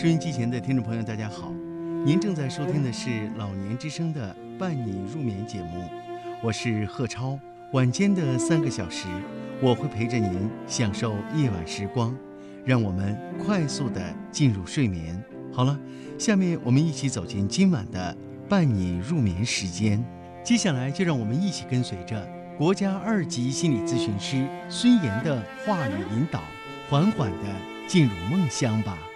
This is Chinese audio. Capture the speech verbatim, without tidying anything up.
收音机前的听众朋友，大家好，您正在收听的是老年之声的伴你入眠节目，我是贺超。晚间的三个小时，我会陪着您享受夜晚时光，让我们快速的进入睡眠。好了，下面我们一起走进今晚的伴你入眠时间。接下来就让我们一起跟随着国家二级心理咨询师孙岩的话语引导，缓缓地进入梦乡吧。